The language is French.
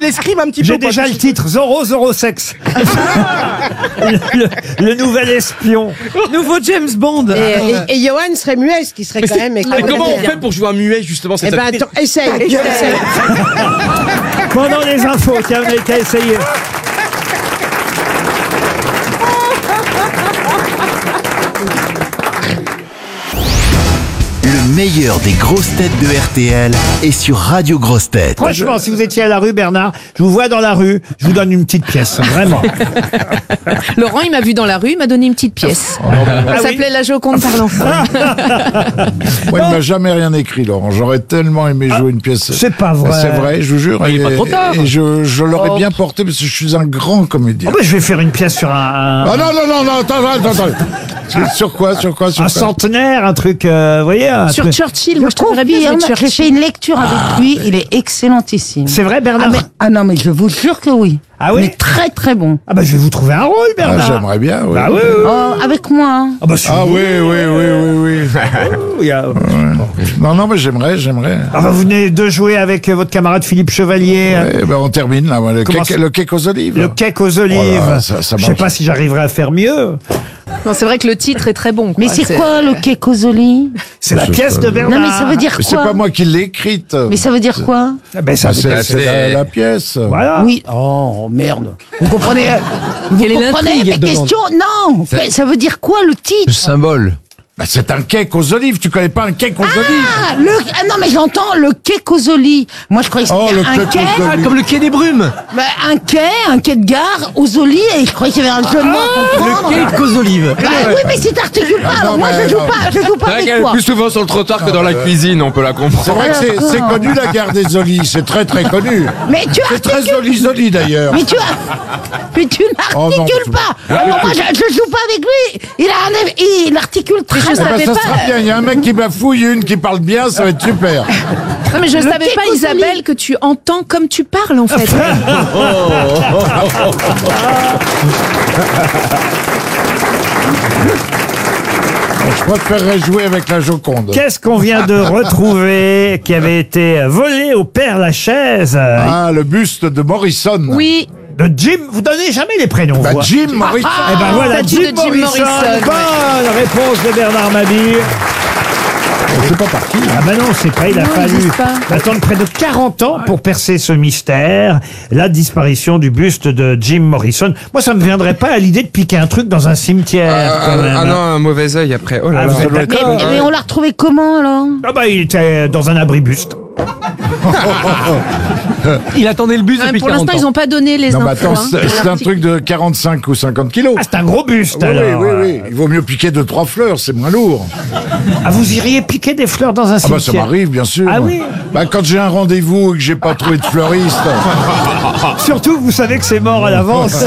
l'escrime un petit peu. J'ai déjà le titre, Zorro Sex. le nouvel espion. Nouveau James Bond. Et Johan serait muet, ce qui serait quand même... Mais comment on fait pour jouer un muet, justement? Eh ben, attends, essaye. Pendant les infos, tiens, vous n'avez qu'à essayer. Le meilleur des grosses têtes de RTL est sur Radio Grosses Têtes. Franchement, si vous étiez à la rue, Bernard, je vous vois dans la rue, je vous donne une petite pièce, vraiment. Laurent, il m'a vu dans la rue, il m'a donné une petite pièce. Ça s'appelait La Joconde par l'enfant. Moi, il m'a jamais rien écrit, Laurent. J'aurais tellement aimé jouer une pièce. C'est pas vrai. C'est vrai, je vous jure. Il est pas trop tard. Et je l'aurais bien porté parce que je suis un grand comédien. Oh, bah, je vais faire une pièce sur un Ah non, attends. Sur quoi centenaire, un truc, vous voyez Sur truc. Churchill, moi je trouverais bien avec J'ai Churchill. fait une lecture avec lui, il est excellentissime. C'est vrai, Bernard? Non, mais je vous jure que oui. Ah oui? Mais très très bon. Ah bah je vais vous trouver un rôle, Bernard. J'aimerais bien, oui. Bah oui. Oh, avec moi. Hein. Ah bah si Ah vous oui. il y a- Non, mais j'aimerais. Ah bah vous venez de jouer avec votre camarade Philippe Chevalier. Eh ben, on termine là, Comment ça- le cake aux olives. Le cake aux olives. Voilà, ça Je sais marche. pas si j'arriverai à faire mieux. Non, c'est vrai que le titre est très bon. Quoi. Mais c'est quoi le quai Cosoli? C'est la pièce de Bernard. Non, mais ça veut dire Mais c'est quoi? pas moi qui l'ai écrite. Mais ça veut dire quoi? Ah ben, ça, C'est la pièce. voilà. Oui. Oh, merde. Vous comprenez? Quelle est l'intrigue mes questions? Non. Ça veut dire quoi le titre? Symbole. Bah, c'est un cake aux olives. Tu connais pas un cake aux olives? Non, mais j'entends le quai Cosoli. Moi, je croyais que c'était le un cake quai. aux olives. Comme le quai des brumes. Bah, un quai de gare aux olives, et je croyais qu'il y avait un jeu de mots à comprendre. Le quai aux olives. Bah, oui, mais si t'articules pas, alors non, moi mais je joue non. pas avec toi. Plus souvent sur le trottoir que dans la cuisine, on peut la C'est comprendre. vrai que c'est connu la gare des Olives. C'est très connu. Mais tu C'est très articules. d'ailleurs. Mais tu Oh, non, n'articules pas. Alors moi je joue pas avec lui. Il articule très je Eh ben, savais ça pas. sera bien. Il y a un mec qui bafouille, une qui parle bien, ça va être super. Non, mais je savais quai pas, Cosoli. Isabelle, que tu entends comme tu parles en fait. Je préférerais jouer avec la Joconde. Qu'est-ce qu'on vient de retrouver qui avait été volé au Père Lachaise Ah, le buste de Morrison. Oui. de Jim. Vous donnez jamais les prénoms. Bah, vous. Jim Morrison. Eh ben voilà, statue Jim de Jim Morrison. Morrison. Bonne réponse de Bernard Mabille. C'est pas parti. Ah ben non, c'est pas, il a Non, il fallu existe pas. attendre près de 40 ans pour percer ce mystère, la disparition du buste de Jim Morrison. Moi, ça me viendrait pas à l'idée de piquer un truc dans un cimetière. quand même. Ah non, un mauvais œil après. Oh là Ah, là. vous êtes d'accord Mais on l'a retrouvé comment alors? Ah bah il était dans un abribus. Il attendait le bus Ouais, depuis pour 40 l'instant, ans. ils n'ont pas donné les Non, mais infos. attends, hein. c'est un truc de 45 ou 50 kilos. Ah, c'est un gros buste Oui, alors. oui. Il vaut mieux piquer 2-3 fleurs, c'est moins lourd. Ah, vous iriez piquer des fleurs dans un Ah bah cimetière? ça m'arrive, bien sûr. Ah oui. Bah quand j'ai un rendez-vous et que j'ai pas trouvé de fleuriste. Surtout que vous savez que c'est mort à l'avance.